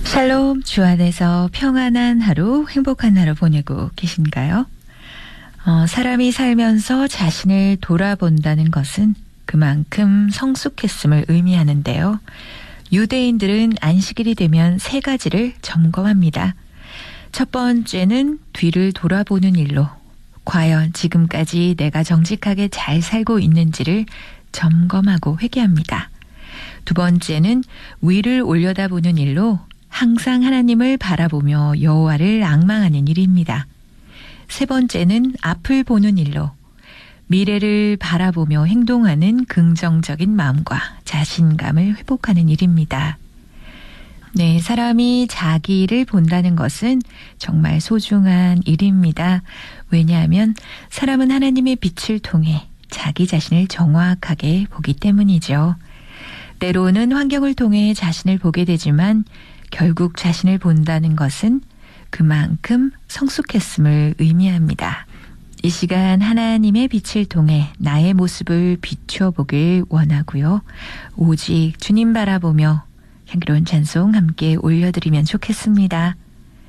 샬롬, 주 안에서 평안한 하루, 행복한 하루 보내고 계신가요? 사람이 살면서 자신을 돌아본다는 것은 그만큼 성숙했음을 의미하는데요. 유대인들은 안식일이 되면 세 가지를 점검합니다. 첫 번째는 뒤를 돌아보는 일로 과연 지금까지 내가 정직하게 잘 살고 있는지를 점검하고 회개합니다. 두 번째는 위를 올려다보는 일로 항상 하나님을 바라보며 여호와를 앙망하는 일입니다. 세 번째는 앞을 보는 일로 미래를 바라보며 행동하는 긍정적인 마음과 자신감을 회복하는 일입니다. 네, 사람이 자기를 본다는 것은 정말 소중한 일입니다. 왜냐하면 사람은 하나님의 빛을 통해 자기 자신을 정확하게 보기 때문이죠. 때로는 환경을 통해 자신을 보게 되지만 결국 자신을 본다는 것은 그만큼 성숙했음을 의미합니다. 이 시간 하나님의 빛을 통해 나의 모습을 비춰보길 원하고요. 오직 주님 바라보며 향기로운 찬송 함께 올려드리면 좋겠습니다.